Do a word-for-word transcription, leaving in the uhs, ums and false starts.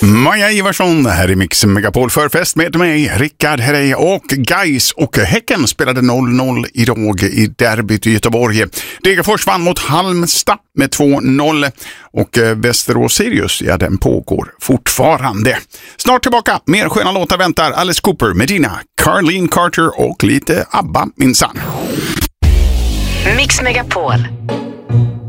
Maja Ivarsson här i Mix Megapol förfest med mig, Rickard Herrey, och Gais och Häcken spelade noll noll idag i derbyt i Göteborg. Degerfors vann mot Halmstad med två noll och Västerås-Sirius, ja, den pågår fortfarande. Snart tillbaka, mer sköna låtar väntar. Alice Cooper, Medina, Carleen Carter och lite ABBA minsann. Mix Megapol.